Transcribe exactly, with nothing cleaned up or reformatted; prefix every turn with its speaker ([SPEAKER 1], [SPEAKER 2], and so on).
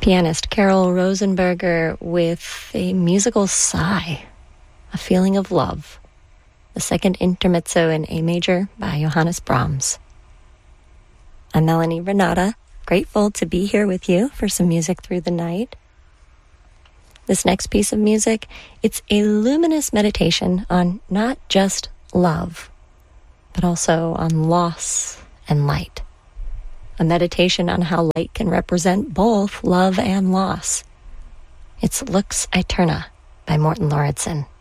[SPEAKER 1] pianist Carol Rosenberger with a musical sigh, a feeling of love, the second intermezzo in A major by Johannes Brahms. I'm Melanie Renata, grateful to be here with you for some music through the night. This next piece of music, it's a luminous meditation on not just love, but also on loss and light. A meditation on how light can represent both love and loss. It's Lux Aeterna by Morten Lauridsen.